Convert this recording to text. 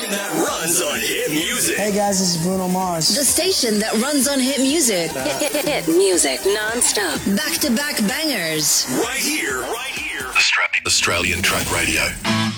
that runs on hit music. Hey guys, this is Bruno Mars. The station that runs on hit music. Hit music non-stop. Back-to-back bangers. Right here. Australian Track Radio.